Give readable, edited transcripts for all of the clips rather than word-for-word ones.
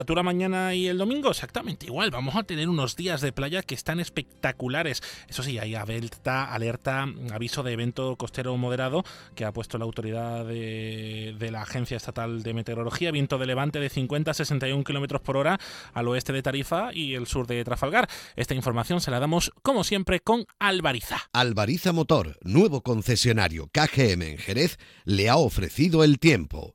Temperatura mañana y el domingo exactamente igual. Vamos a tener unos días de playa que están espectaculares. Eso sí, hay alerta, aviso de evento costero moderado que ha puesto la autoridad de la Agencia Estatal de Meteorología. Viento de levante de 50 a 61 kilómetros por hora al oeste de Tarifa y el sur de Trafalgar. Esta información se la damos, como siempre, con Albariza. Albariza Motor, nuevo concesionario KGM en Jerez, le ha ofrecido el tiempo.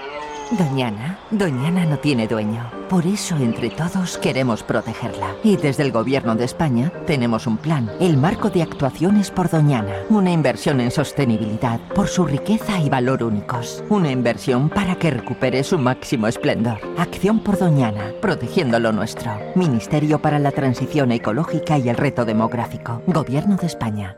Doñana no tiene dueño. Por eso, entre todos, queremos protegerla. Y desde el Gobierno de España tenemos un plan, el Marco de Actuaciones por Doñana. Una inversión en sostenibilidad por su riqueza y valor únicos. Una inversión para que recupere su máximo esplendor. Acción por Doñana, protegiendo lo nuestro. Ministerio para la Transición Ecológica y el Reto Demográfico. Gobierno de España.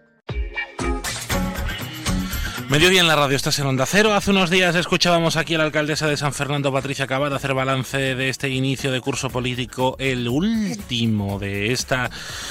Mediodía en la radio, estás en Onda Cero. Hace unos días escuchábamos aquí a la alcaldesa de San Fernando, Patricia Cavada, hacer balance de este inicio de curso político, el último de esta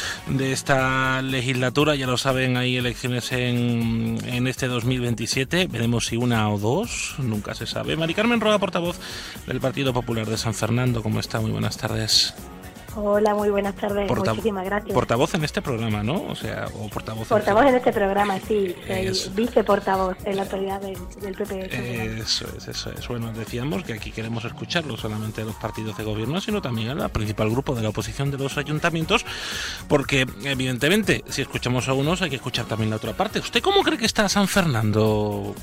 legislatura. Ya lo saben, hay elecciones en este 2027. Veremos si una o dos, nunca se sabe. Mari Carmen Roa, portavoz del Partido Popular de San Fernando. ¿Cómo está? Muy buenas tardes. Hola, muy buenas tardes. Muchísimas gracias. Portavoz en este programa, ¿no? O sea, o portavoz. Portavoz en este programa, sí. Soy viceportavoz en la autoridad del PP. Eso es. Bueno, decíamos que aquí queremos escuchar no solamente a los partidos de gobierno, sino también al principal grupo de la oposición de los ayuntamientos, porque evidentemente, si escuchamos a unos, hay que escuchar también la otra parte. ¿Usted cómo cree que está San Fernando?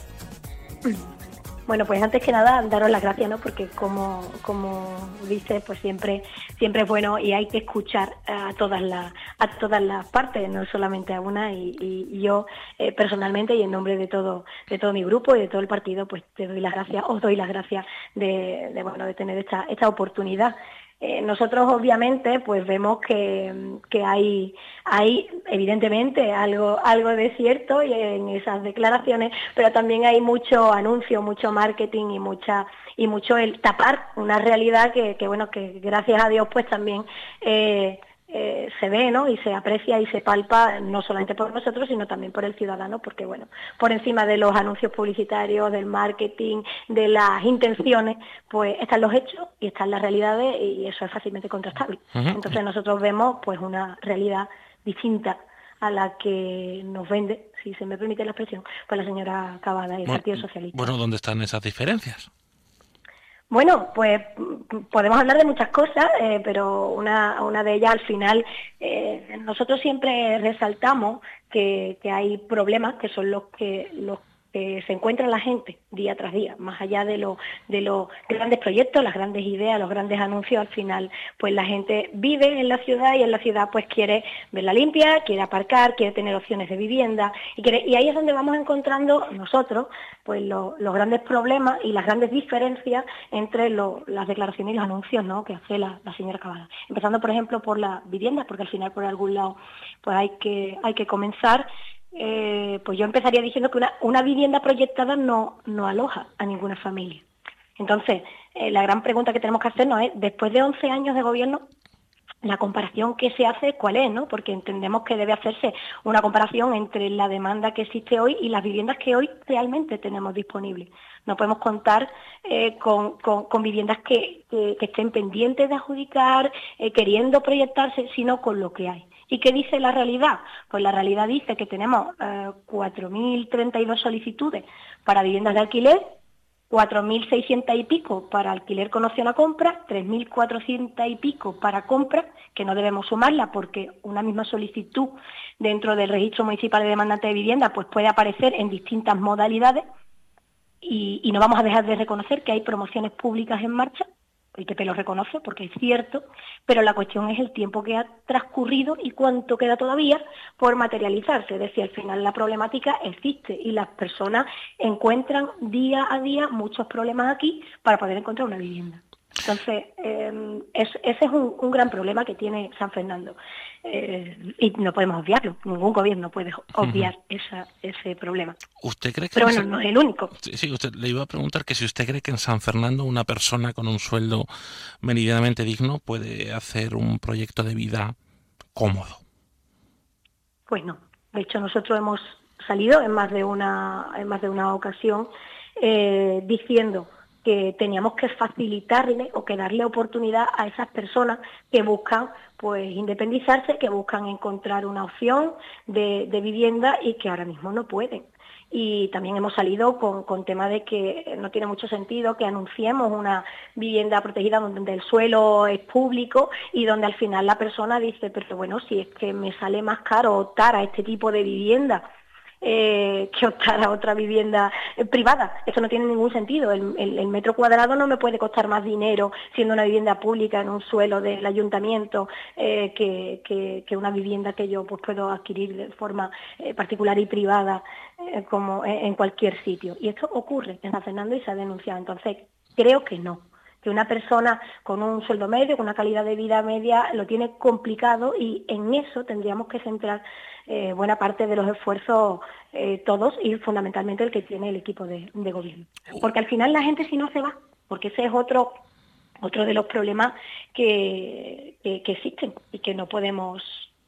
Bueno, pues antes que nada, daros las gracias, ¿no? Porque como dices, pues siempre es bueno y hay que escuchar a todas las partes, no solamente a una. Y yo personalmente y en nombre de todo mi grupo y de todo el partido, pues os doy las gracias de tener esta oportunidad. Nosotros obviamente pues vemos que hay evidentemente algo de cierto en esas declaraciones, pero también hay mucho anuncio, mucho marketing y mucho el tapar una realidad que gracias a Dios pues también se ve, ¿no? Y se aprecia y se palpa no solamente por nosotros, sino también por el ciudadano, porque por encima de los anuncios publicitarios, del marketing, de las intenciones, pues están los hechos y están las realidades y eso es fácilmente contrastable. Uh-huh. Entonces nosotros vemos pues una realidad distinta a la que nos vende, si se me permite la expresión, pues la señora Cavada y el Partido Socialista. Bueno, ¿dónde están esas diferencias? Bueno, pues podemos hablar de muchas cosas, pero una de ellas al final, nosotros siempre resaltamos que hay problemas que son los que se encuentra la gente día tras día, más allá de los grandes proyectos, las grandes ideas, los grandes anuncios. Al final pues la gente vive en la ciudad y en la ciudad pues quiere verla limpia, quiere aparcar, quiere tener opciones de vivienda y ahí es donde vamos encontrando nosotros pues los grandes problemas y las grandes diferencias entre las declaraciones y los anuncios, ¿no?, que hace la señora Cavada. Empezando por ejemplo por la vivienda, porque al final por algún lado pues hay que comenzar. Pues yo empezaría diciendo que una vivienda proyectada no aloja a ninguna familia. Entonces, la gran pregunta que tenemos que hacernos es, después de 11 años de gobierno, la comparación que se hace, ¿cuál es?, ¿no? Porque entendemos que debe hacerse una comparación entre la demanda que existe hoy y las viviendas que hoy realmente tenemos disponibles. No podemos contar con viviendas que estén pendientes de adjudicar, queriendo proyectarse, sino con lo que hay. ¿Y qué dice la realidad? Pues la realidad dice que tenemos 4.032 solicitudes para viviendas de alquiler, 4.600 y pico para alquiler con opción a compra, 3.400 y pico para compra, que no debemos sumarla porque una misma solicitud dentro del registro municipal de demandantes de vivienda pues puede aparecer en distintas modalidades y no vamos a dejar de reconocer que hay promociones públicas en marcha. El PP lo reconoce porque es cierto, pero la cuestión es el tiempo que ha transcurrido y cuánto queda todavía por materializarse. Es decir, al final la problemática existe y las personas encuentran día a día muchos problemas aquí para poder encontrar una vivienda. Entonces, ese es un gran problema que tiene San Fernando. Y no podemos obviarlo, ningún gobierno puede obviar ese problema. ¿Usted cree que Pero bueno, no es el único. Sí, usted le iba a preguntar que si usted cree que en San Fernando una persona con un sueldo meridianamente digno puede hacer un proyecto de vida cómodo. Pues no. De hecho, nosotros hemos salido en más de una ocasión diciendo que teníamos que facilitarle o que darle oportunidad a esas personas que buscan pues independizarse, que buscan encontrar una opción de vivienda y que ahora mismo no pueden. Y también hemos salido con tema de que no tiene mucho sentido que anunciemos una vivienda protegida donde el suelo es público y donde al final la persona dice, pero bueno, si es que me sale más caro optar a este tipo de vivienda que optar a otra vivienda privada. Eso no tiene ningún sentido. El metro cuadrado no me puede costar más dinero siendo una vivienda pública en un suelo del ayuntamiento que una vivienda que yo pues puedo adquirir de forma particular y privada como en cualquier sitio. Y esto ocurre en San Fernando y se ha denunciado. Entonces, creo que no. Que una persona con un sueldo medio, con una calidad de vida media, lo tiene complicado y en eso tendríamos que centrar buena parte de los esfuerzos todos y fundamentalmente el que tiene el equipo de gobierno. Porque al final la gente si no se va, porque ese es otro de los problemas que existen y que no podemos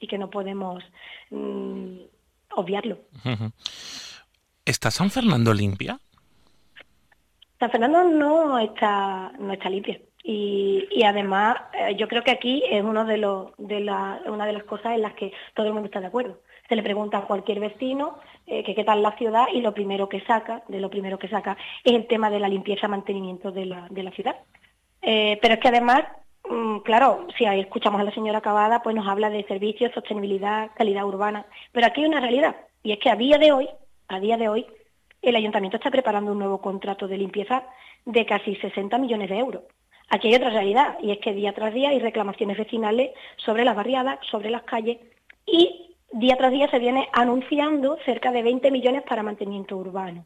obviarlo. ¿Está San Fernando limpia? San Fernando no está limpia y además yo creo que aquí es una de las cosas en las que todo el mundo está de acuerdo. Se le pregunta a cualquier vecino que qué tal la ciudad y lo primero que saca es el tema de la limpieza y mantenimiento de la ciudad. Pero es que además, claro, si ahí escuchamos a la señora Cavada, pues nos habla de servicios, sostenibilidad, calidad urbana, pero aquí hay una realidad y es que a día de hoy el ayuntamiento está preparando un nuevo contrato de limpieza de casi 60 millones de euros. Aquí hay otra realidad, y es que día tras día hay reclamaciones vecinales sobre las barriadas, sobre las calles, y día tras día se viene anunciando cerca de 20 millones para mantenimiento urbano.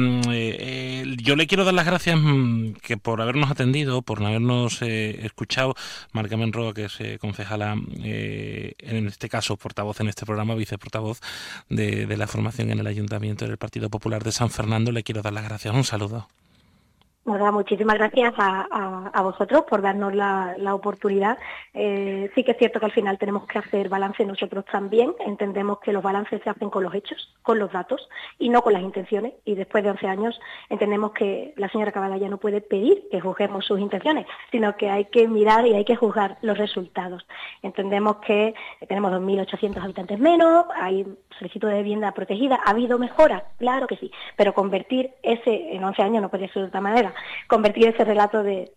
Yo le quiero dar las gracias que por habernos atendido, por habernos escuchado. Mar Carmen Roa, que es concejala, en este caso portavoz en este programa, viceportavoz de la formación en el Ayuntamiento del Partido Popular de San Fernando, le quiero dar las gracias. Un saludo. Nada, muchísimas gracias a vosotros por darnos la oportunidad. Sí que es cierto que al final tenemos que hacer balance nosotros también. Entendemos que los balances se hacen con los hechos, con los datos y no con las intenciones. Y después de 11 años entendemos que la señora Cavada ya no puede pedir que juzguemos sus intenciones, sino que hay que mirar y hay que juzgar los resultados. Entendemos que tenemos 2.800 habitantes menos, hay solicitud de vivienda protegida, ¿ha habido mejoras? Claro que sí, pero convertir en 11 años no puede ser de otra manera, convertir ese relato de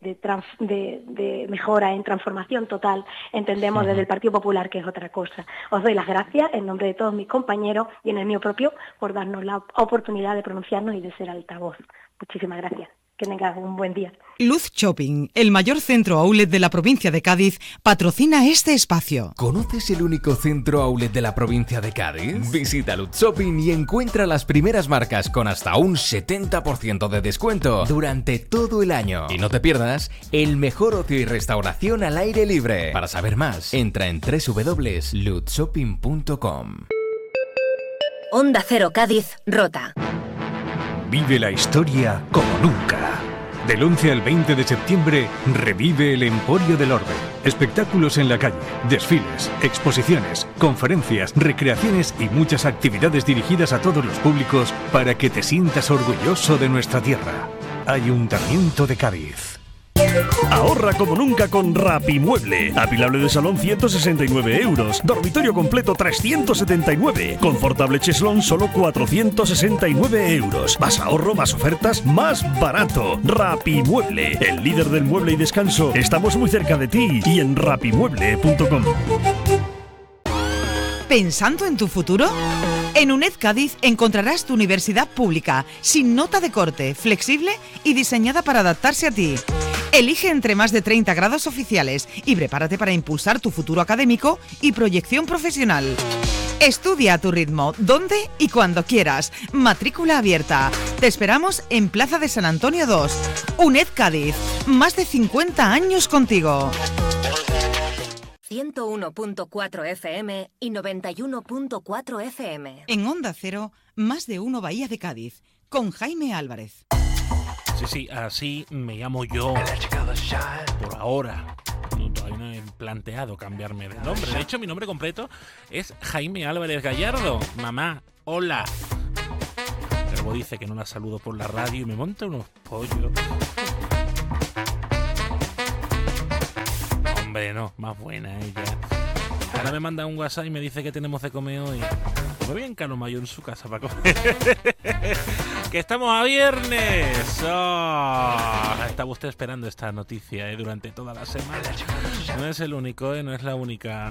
mejora en transformación total, entendemos desde el Partido Popular que es otra cosa. Os doy las gracias en nombre de todos mis compañeros y en el mío propio por darnos la oportunidad de pronunciarnos y de ser altavoz. Muchísimas gracias. Que tengas un buen día. Luz Shopping, el mayor centro outlet de la provincia de Cádiz, patrocina este espacio. ¿Conoces el único centro outlet de la provincia de Cádiz? Visita Luz Shopping y encuentra las primeras marcas con hasta un 70% de descuento durante todo el año. Y no te pierdas el mejor ocio y restauración al aire libre. Para saber más, entra en www.luzshopping.com. Onda Cero Cádiz, Rota. Vive la historia como nunca. Del 11 al 20 de septiembre, revive el Emporio del Orbe. Espectáculos en la calle, desfiles, exposiciones, conferencias, recreaciones y muchas actividades dirigidas a todos los públicos para que te sientas orgulloso de nuestra tierra. Ayuntamiento de Cádiz. Ahorra como nunca con Rapimueble. Apilable de salón 169 euros. Dormitorio completo 379. Confortable cheslón solo 469 euros. Más ahorro, más ofertas, más barato. Rapimueble, el líder del mueble y descanso. Estamos muy cerca de ti y en rapimueble.com. ¿Pensando en tu futuro? En UNED Cádiz encontrarás tu universidad pública, sin nota de corte, flexible y diseñada para adaptarse a ti. Elige entre más de 30 grados oficiales y prepárate para impulsar tu futuro académico y proyección profesional. Estudia a tu ritmo, donde y cuando quieras. Matrícula abierta. Te esperamos en Plaza de San Antonio 2. UNED Cádiz. Más de 50 años contigo. 101.4 FM y 91.4 FM. En Onda Cero, Más de Uno Bahía de Cádiz, con Jaime Álvarez. Sí, así me llamo yo por ahora. Todavía no he planteado cambiarme de nombre. De hecho, mi nombre completo es Jaime Álvarez Gallardo. Mamá, hola. Pero dice que no la saludo por la radio y me monta unos pollos. Hombre, no, más buena ella. Ahora me manda un WhatsApp y me dice que tenemos de comer hoy. Muy bien, Carlos Mayo en su casa para comer. ¡Que estamos a viernes! Oh, estaba usted esperando esta noticia durante toda la semana. No es el único, no es la única.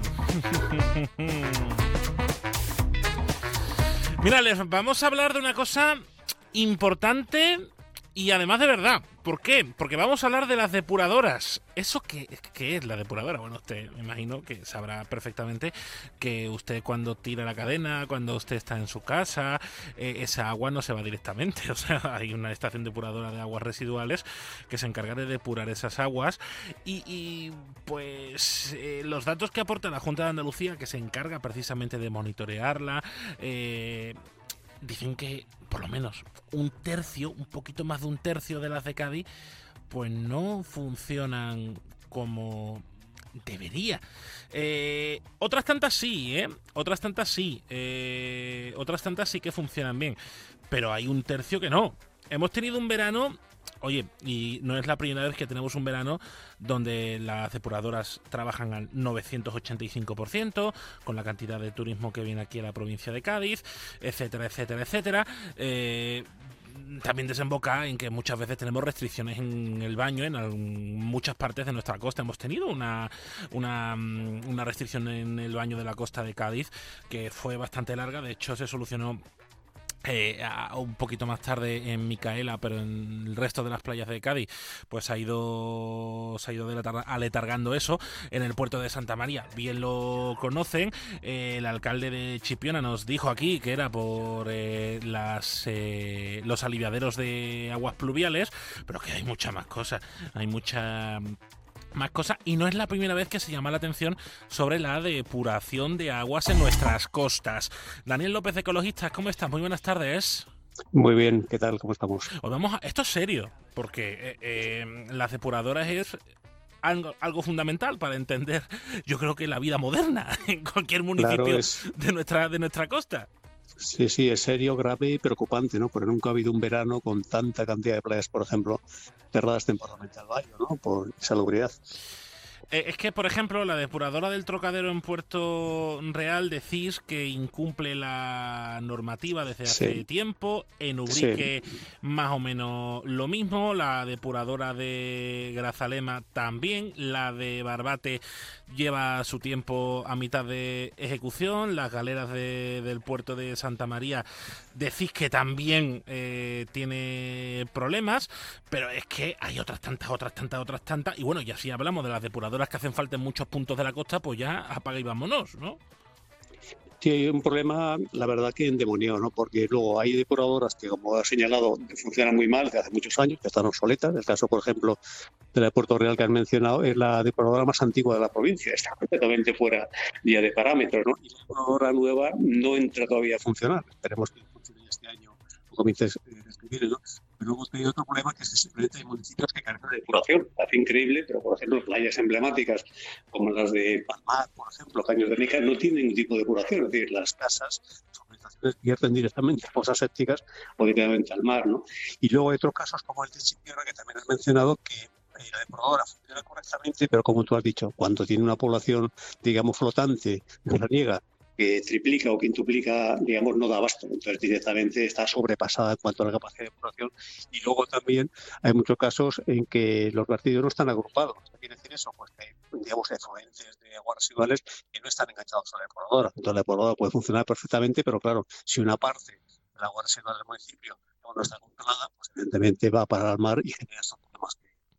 Mira, les vamos a hablar de una cosa importante y además de verdad. ¿Por qué? Porque vamos a hablar de las depuradoras. ¿Eso qué es la depuradora? Bueno, usted me imagino que sabrá perfectamente que usted cuando tira la cadena, cuando usted está en su casa, esa agua no se va directamente. O sea, hay una estación depuradora de aguas residuales que se encarga de depurar esas aguas y pues los datos que aporta la Junta de Andalucía, que se encarga precisamente de monitorearla, dicen que por lo menos un poquito más de un tercio de las de Cádiz, pues no funcionan como debería. Otras tantas sí, otras tantas sí que funcionan bien, pero hay un tercio que no. Hemos tenido un verano, oye, y no es la primera vez que tenemos un verano donde las depuradoras trabajan al 985%, con la cantidad de turismo que viene aquí a la provincia de Cádiz, etcétera, etcétera, etcétera. También desemboca en que muchas veces tenemos restricciones en el baño en muchas partes de nuestra costa. Hemos tenido una restricción en el baño de la costa de Cádiz que fue bastante larga. De hecho, se solucionó un poquito más tarde en Micaela, pero en el resto de las playas de Cádiz pues se ha ido aletargando eso. En el puerto de Santa María bien lo conocen. El alcalde de Chipiona nos dijo aquí que era por los aliviaderos de aguas pluviales, pero que hay muchas más cosas, y no es la primera vez que se llama la atención sobre la depuración de aguas en nuestras costas. Daniel López, de Ecologistas, ¿cómo estás? Muy buenas tardes. Muy bien, ¿qué tal? ¿Cómo estamos? Esto es serio, porque las depuradoras es algo fundamental para entender, yo creo que la vida moderna en cualquier municipio, claro, de nuestra costa. Sí, es serio, grave y preocupante, ¿no? Porque nunca ha habido un verano con tanta cantidad de playas, por ejemplo, cerradas temporalmente al baño, ¿no? Por insalubridad. Es que, por ejemplo, la depuradora del Trocadero en Puerto Real decís que incumple la normativa desde hace tiempo. En Ubrique más o menos lo mismo. La depuradora de Grazalema también. La de Barbate lleva su tiempo a mitad de ejecución. Las galeras del puerto de Santa María decís que también tiene problemas. Pero es que hay otras tantas. Y bueno, y así hablamos de las depuradoras que hacen falta en muchos puntos de la costa, pues ya apaga y vámonos, ¿no? Sí, hay un problema, la verdad, que endemoniado, ¿no? Porque luego hay depuradoras que, como ha señalado, funcionan muy mal desde hace muchos años, que están obsoletas. El caso, por ejemplo, de la de Puerto Real que han mencionado, es la depuradora más antigua de la provincia. Está completamente fuera ya de parámetros, ¿no? Y la depuradora nueva no entra todavía a funcionar. Esperemos que funcione ya este año, comiences a escribir, ¿no? Pero luego hay otro problema, que es que simplemente hay municipios que carecen de depuración. Hace increíble, pero por ejemplo playas emblemáticas como las de Palmar, por ejemplo, Caños de Mica, no tienen ningún tipo de depuración. Es decir, las casas, las urbanizaciones vierten directamente a fosas sépticas o directamente al mar, ¿no? Y luego hay otros casos como el de Chipiona, que también has mencionado, que la depuradora funciona correctamente, pero como tú has dicho, cuando tiene una población, digamos, flotante, veraniega, que triplica o quintuplica, digamos, no da abasto. Entonces, directamente está sobrepasada en cuanto a la capacidad de depuración. Y luego también hay muchos casos en que los vertidos no están agrupados. ¿Qué quiere decir eso? Pues que hay, digamos, efluentes de aguas residuales que no están enganchados a la depuradora. Entonces, la depuradora puede funcionar perfectamente, pero claro, si una parte del agua residual del municipio no está controlada, pues evidentemente va a parar al mar y genera estos problemas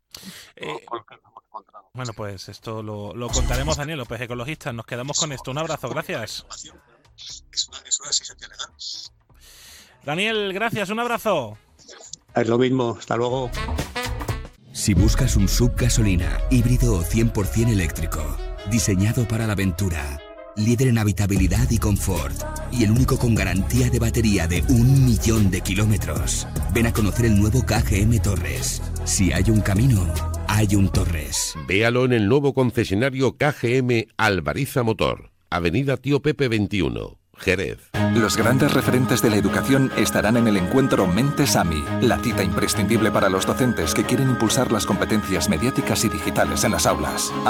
Bueno, pues esto lo contaremos, Daniel López, Ecologistas. Nos quedamos con esto. Un abrazo, gracias. Es una exigencia legal. Daniel, gracias, un abrazo. Es lo mismo, hasta luego. Si buscas un SUV gasolina, híbrido o 100% eléctrico, diseñado para la aventura, líder en habitabilidad y confort, y el único con garantía de batería de 1.000.000 de kilómetros, ven a conocer el nuevo KGM Torres. Si hay un camino, hay un Torres. Véalo en el nuevo concesionario KGM Alvariza Motor, Avenida Tío Pepe 21, Jerez. Los grandes referentes de la educación estarán en el encuentro Mentes AMI, la cita imprescindible para los docentes que quieren impulsar las competencias mediáticas y digitales en las aulas.